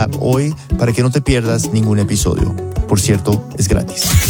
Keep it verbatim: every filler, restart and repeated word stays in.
app hoy para que no te pierdas ningún episodio. Por cierto, es gratis.